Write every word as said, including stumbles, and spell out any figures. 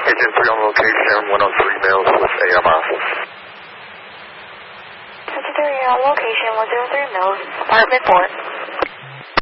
Agent three on location, one oh three Mills with A M R. Agent three on location, one oh three Mills, apartment four.